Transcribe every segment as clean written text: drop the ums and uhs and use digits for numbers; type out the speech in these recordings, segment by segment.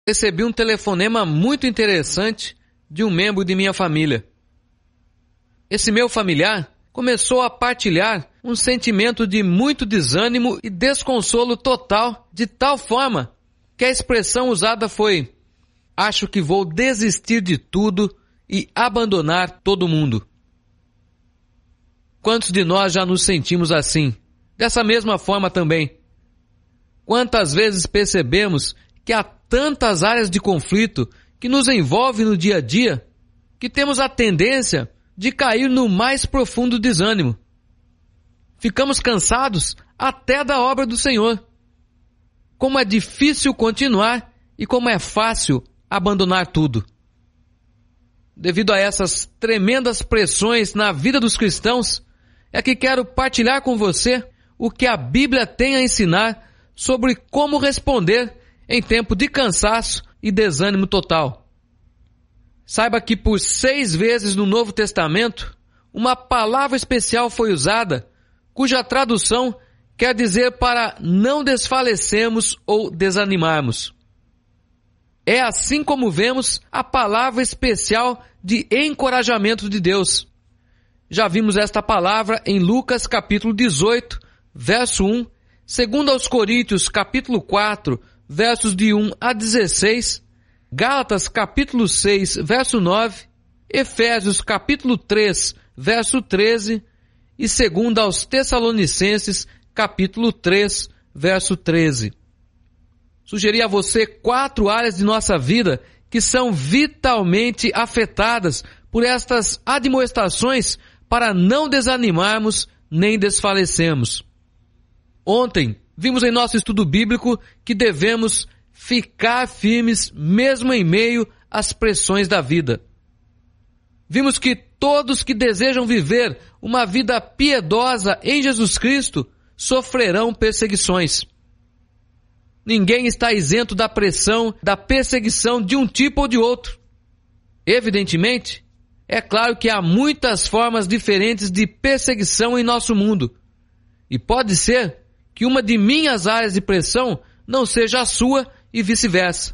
recebi um telefonema muito interessante de um membro de minha família. Esse meu familiar começou a partilhar um sentimento de muito desânimo e desconsolo total, de tal forma que a expressão usada foi: acho que vou desistir de tudo e abandonar todo mundo. Quantos de nós já nos sentimos assim? Dessa mesma forma também. Quantas vezes percebemos que há tantas áreas de conflito que nos envolvem no dia a dia, que temos a tendência de cair no mais profundo desânimo. Ficamos cansados até da obra do Senhor. Como é difícil continuar e como é fácil abandonar tudo. Devido a essas tremendas pressões na vida dos cristãos, é que quero partilhar com você o que a Bíblia tem a ensinar sobre como responder em tempo de cansaço e desânimo total. Saiba que por 6 vezes no Novo Testamento, uma palavra especial foi usada, cuja tradução quer dizer para não desfalecermos ou desanimarmos. É assim como vemos a palavra especial de encorajamento de Deus. Já vimos esta palavra em Lucas capítulo 18, verso 1, 2 Coríntios capítulo 4, versos de 1 a 16, Gálatas capítulo 6, verso 9, Efésios capítulo 3, verso 13 e 2 aos Tessalonicenses capítulo 3, verso 13. Sugeri a você 4 áreas de nossa vida que são vitalmente afetadas por estas admoestações para não desanimarmos nem desfalecermos. Ontem, vimos em nosso estudo bíblico que devemos ficar firmes mesmo em meio às pressões da vida. Vimos que todos que desejam viver uma vida piedosa em Jesus Cristo sofrerão perseguições. Ninguém está isento da pressão, da perseguição de um tipo ou de outro. Evidentemente, é claro que há muitas formas diferentes de perseguição em nosso mundo. E pode ser que uma de minhas áreas de pressão não seja a sua e vice-versa.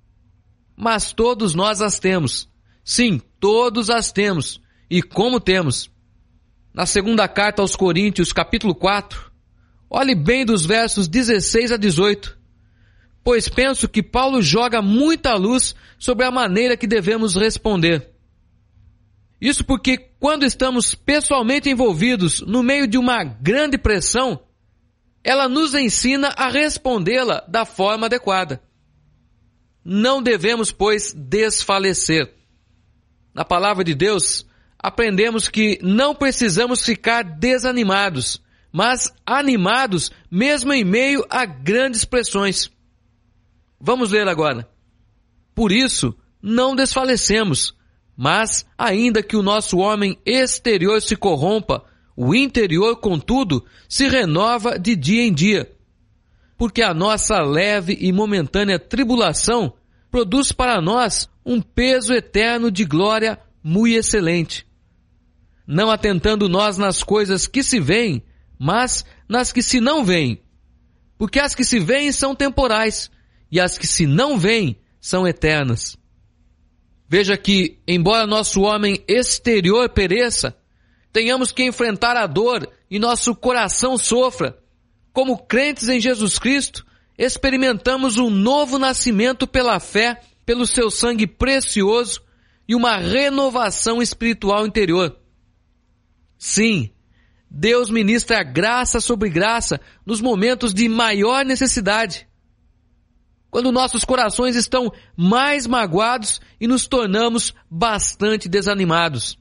Mas todos nós as temos. Sim, todos as temos. E como temos? Na segunda carta aos Coríntios, capítulo 4, olhe bem dos versos 16 a 18. Pois penso que Paulo joga muita luz sobre a maneira que devemos responder. Isso porque quando estamos pessoalmente envolvidos no meio de uma grande pressão, ela nos ensina a respondê-la da forma adequada. Não devemos, pois, desfalecer. Na palavra de Deus, aprendemos que não precisamos ficar desanimados, mas animados mesmo em meio a grandes pressões. Vamos ler agora. Por isso, não desfalecemos, mas ainda que o nosso homem exterior se corrompa, o interior, contudo, se renova de dia em dia. Porque a nossa leve e momentânea tribulação produz para nós um peso eterno de glória muito excelente. Não atentando nós nas coisas que se veem, mas nas que se não veem. Porque as que se veem são temporais, e as que se não veem são eternas. Veja que, embora nosso homem exterior pereça, tenhamos que enfrentar a dor e nosso coração sofra. Como crentes em Jesus Cristo, experimentamos um novo nascimento pela fé, pelo seu sangue precioso e uma renovação espiritual interior. Sim, Deus ministra graça sobre graça nos momentos de maior necessidade. Quando nossos corações estão mais magoados e nos tornamos bastante desanimados.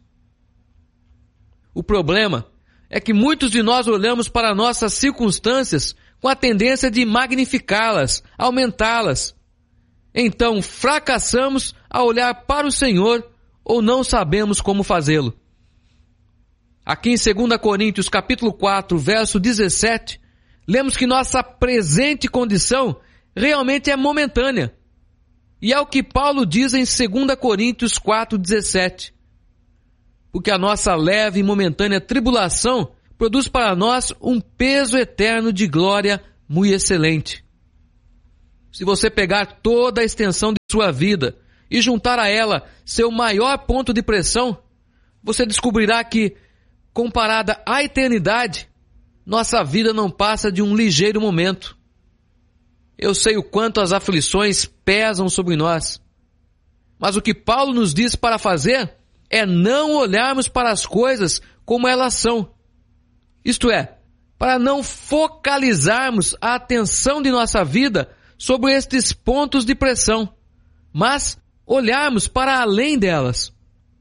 O problema é que muitos de nós olhamos para nossas circunstâncias com a tendência de magnificá-las, aumentá-las. Então fracassamos ao olhar para o Senhor ou não sabemos como fazê-lo. Aqui em 2 Coríntios capítulo 4, verso 17, lemos que nossa presente condição realmente é momentânea. E é o que Paulo diz em 2 Coríntios 4, 17. Porque a nossa leve e momentânea tribulação produz para nós um peso eterno de glória muito excelente. Se você pegar toda a extensão de sua vida e juntar a ela seu maior ponto de pressão, você descobrirá que, comparada à eternidade, nossa vida não passa de um ligeiro momento. Eu sei o quanto as aflições pesam sobre nós, mas o que Paulo nos diz para fazer é não olharmos para as coisas como elas são. Isto é, para não focalizarmos a atenção de nossa vida sobre estes pontos de pressão, mas olharmos para além delas.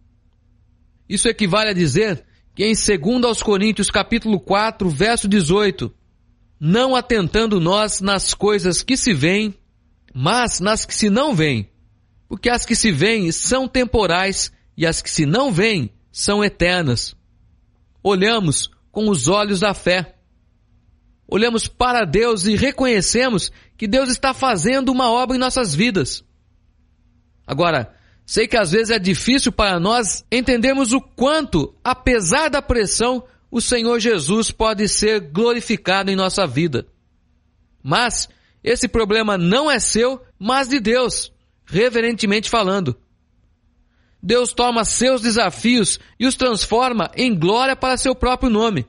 Isso equivale a dizer que em 2 Coríntios capítulo 4, verso 18, não atentando nós nas coisas que se veem, mas nas que se não veem, porque as que se veem são temporais e as que se não veem são eternas. Olhamos com os olhos da fé. Olhamos para Deus e reconhecemos que Deus está fazendo uma obra em nossas vidas. Agora, sei que às vezes é difícil para nós entendermos o quanto, apesar da pressão, o Senhor Jesus pode ser glorificado em nossa vida. Mas esse problema não é seu, mas de Deus, reverentemente falando. Deus toma seus desafios e os transforma em glória para seu próprio nome.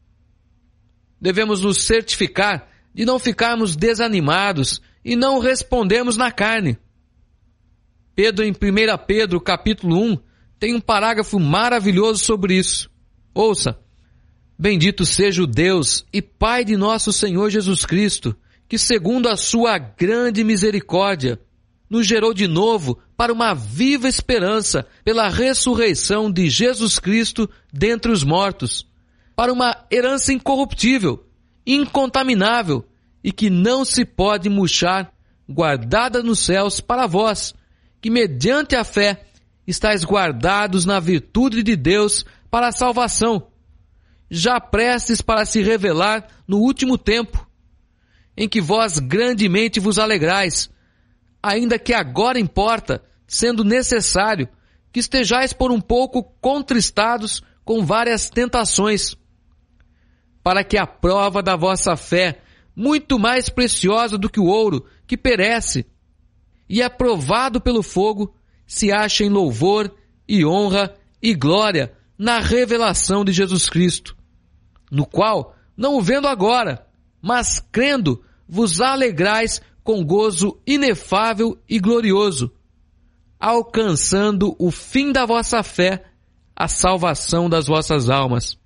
Devemos nos certificar de não ficarmos desanimados e não respondermos na carne. Pedro, em 1 Pedro, capítulo 1, tem um parágrafo maravilhoso sobre isso. Ouça: bendito seja o Deus e Pai de nosso Senhor Jesus Cristo, que segundo a sua grande misericórdia, nos gerou de novo para uma viva esperança pela ressurreição de Jesus Cristo dentre os mortos, para uma herança incorruptível, incontaminável e que não se pode murchar, guardada nos céus para vós, que mediante a fé estáis guardados na virtude de Deus para a salvação, já prestes para se revelar no último tempo, em que vós grandemente vos alegrais, ainda que agora importa, sendo necessário, que estejais por um pouco contristados com várias tentações, para que a prova da vossa fé, muito mais preciosa do que o ouro, que perece, e é provado pelo fogo, se ache em louvor e honra e glória na revelação de Jesus Cristo, no qual, não o vendo agora, mas crendo, vos alegrais com gozo inefável e glorioso, alcançando o fim da vossa fé, a salvação das vossas almas.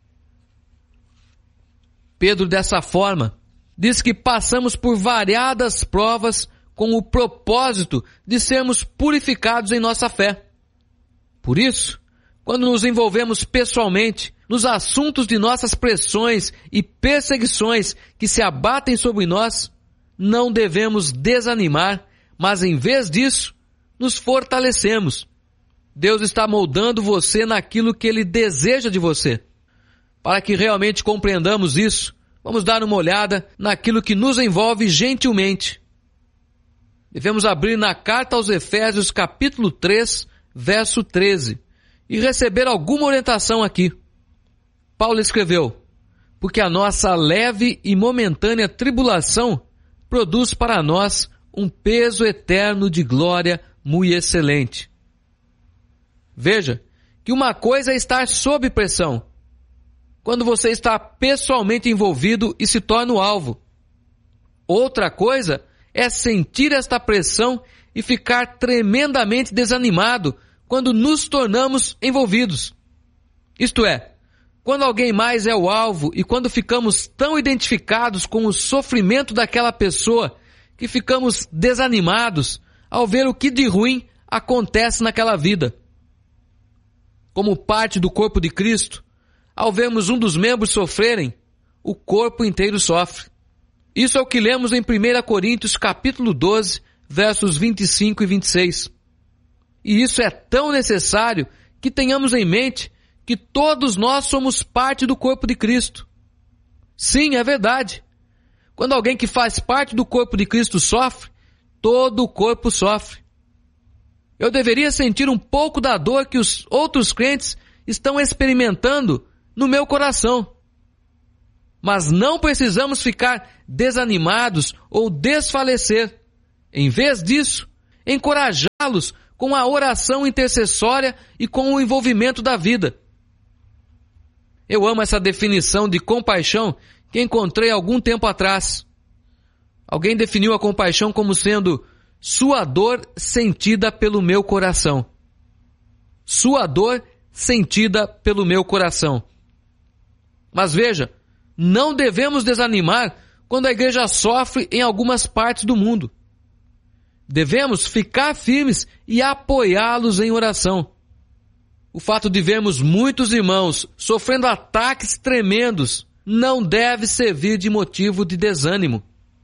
Pedro, dessa forma, diz que passamos por variadas provas com o propósito de sermos purificados em nossa fé. Por isso, quando nos envolvemos pessoalmente nos assuntos de nossas pressões e perseguições que se abatem sobre nós, não devemos desanimar, mas em vez disso, nos fortalecemos. Deus está moldando você naquilo que Ele deseja de você. Para que realmente compreendamos isso, vamos dar uma olhada naquilo que nos envolve gentilmente. Devemos abrir na carta aos Efésios capítulo 3, verso 13, e receber alguma orientação aqui. Paulo escreveu: porque a nossa leve e momentânea tribulação produz para nós um peso eterno de glória muito excelente. Veja que uma coisa é estar sob pressão, quando você está pessoalmente envolvido e se torna o alvo. Outra coisa é sentir esta pressão e ficar tremendamente desanimado quando nos tornamos envolvidos. Isto é, quando alguém mais é o alvo e quando ficamos tão identificados com o sofrimento daquela pessoa que ficamos desanimados ao ver o que de ruim acontece naquela vida. Como parte do corpo de Cristo, ao vermos um dos membros sofrerem, o corpo inteiro sofre. Isso é o que lemos em 1 Coríntios capítulo 12, versos 25 e 26. E isso é tão necessário que tenhamos em mente que todos nós somos parte do corpo de Cristo. Sim, é verdade. Quando alguém que faz parte do corpo de Cristo sofre, todo o corpo sofre. Eu deveria sentir um pouco da dor que os outros crentes estão experimentando no meu coração. Mas não precisamos ficar desanimados ou desfalecer. Em vez disso, encorajá-los com a oração intercessória e com o envolvimento da vida. Eu amo essa definição de compaixão que encontrei algum tempo atrás. Alguém definiu a compaixão como sendo sua dor sentida pelo meu coração. Sua dor sentida pelo meu coração. Mas veja, não devemos desanimar quando a igreja sofre em algumas partes do mundo. Devemos ficar firmes e apoiá-los em oração. O fato de vermos muitos irmãos sofrendo ataques tremendos não deve servir de motivo de desânimo.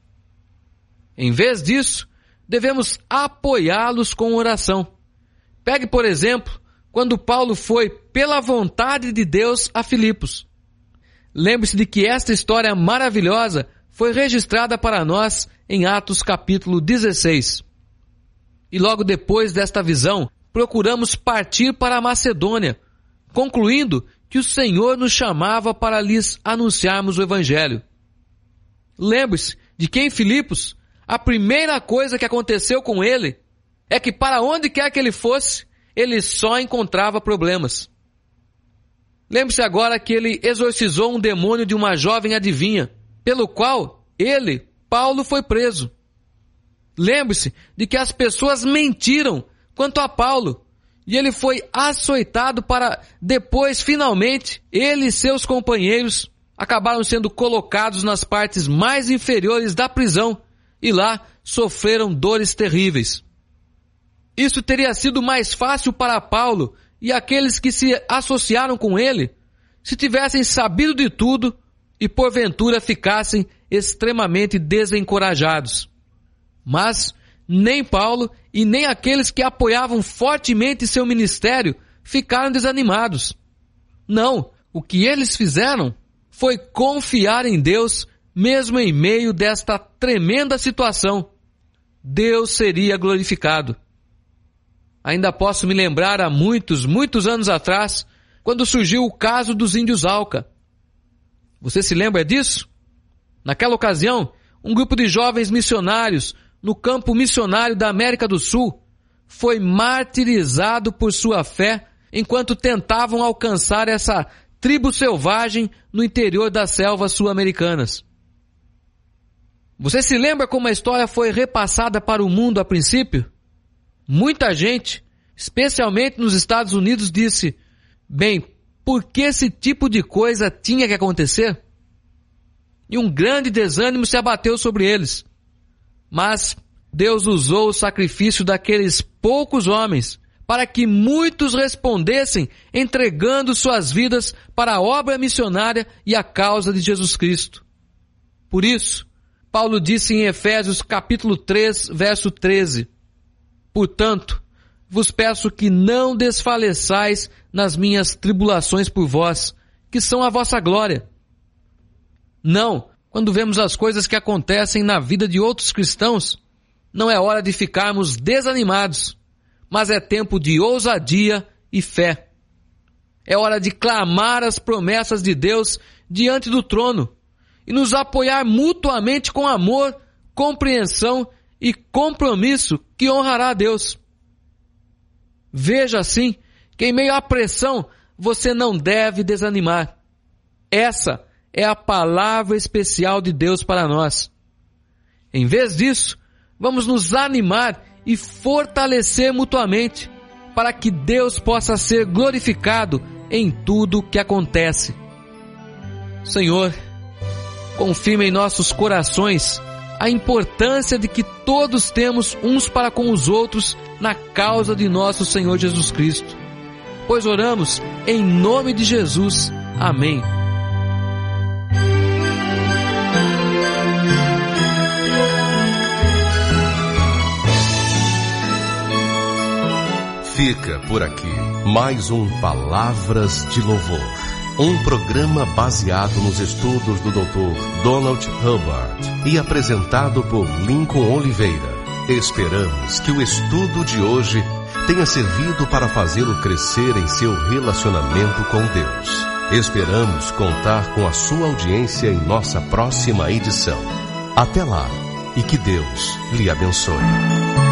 Em vez disso, devemos apoiá-los com oração. Pegue, por exemplo, quando Paulo foi, pela vontade de Deus, a Filipos. Lembre-se de que esta história maravilhosa foi registrada para nós em Atos capítulo 16. E logo depois desta visão, procuramos partir para a Macedônia, concluindo que o Senhor nos chamava para lhes anunciarmos o Evangelho. Lembre-se de que em Filipos, a primeira coisa que aconteceu com ele é que para onde quer que ele fosse, ele só encontrava problemas. Lembre-se agora que ele exorcizou um demônio de uma jovem adivinha, pelo qual ele, Paulo, foi preso. Lembre-se de que as pessoas mentiram quanto a Paulo, e ele foi açoitado para depois, finalmente, ele e seus companheiros acabaram sendo colocados nas partes mais inferiores da prisão, e lá sofreram dores terríveis. Isso teria sido mais fácil para Paulo e aqueles que se associaram com ele se tivessem sabido de tudo e porventura ficassem extremamente desencorajados. Mas nem Paulo e nem aqueles que apoiavam fortemente seu ministério ficaram desanimados. Não, o que eles fizeram foi confiar em Deus mesmo em meio desta tremenda situação. Deus seria glorificado. Ainda posso me lembrar há muitos anos atrás, quando surgiu o caso dos índios Auca. Você se lembra disso? Naquela ocasião, um grupo de jovens missionários no campo missionário da América do Sul foi martirizado por sua fé enquanto tentavam alcançar essa tribo selvagem no interior das selvas sul-americanas. Você se lembra como a história foi repassada para o mundo a princípio? Muita gente, especialmente nos Estados Unidos, disse: bem, por que esse tipo de coisa tinha que acontecer? E um grande desânimo se abateu sobre eles. Mas Deus usou o sacrifício daqueles poucos homens para que muitos respondessem entregando suas vidas para a obra missionária e a causa de Jesus Cristo. Por isso, Paulo disse em Efésios capítulo 3, verso 13: portanto, vos peço que não desfaleçais nas minhas tribulações por vós, que são a vossa glória. Não, quando vemos as coisas que acontecem na vida de outros cristãos, não é hora de ficarmos desanimados, mas é tempo de ousadia e fé. É hora de clamar as promessas de Deus diante do trono e nos apoiar mutuamente com amor, compreensão e compromisso que honrará a Deus. Veja assim que em meio à pressão você não deve desanimar. Essa é a palavra especial de Deus para nós. Em vez disso, vamos nos animar e fortalecer mutuamente para que Deus possa ser glorificado em tudo que acontece. Senhor, confirma em nossos corações a importância de que todos temos uns para com os outros na causa de nosso Senhor Jesus Cristo. Pois oramos em nome de Jesus. Amém. Fica por aqui mais um Palavras de Louvor, um programa baseado nos estudos do Dr. Donald Hubbard e apresentado por Lincoln Oliveira. Esperamos que o estudo de hoje tenha servido para fazê-lo crescer em seu relacionamento com Deus. Esperamos contar com a sua audiência em nossa próxima edição. Até lá e que Deus lhe abençoe.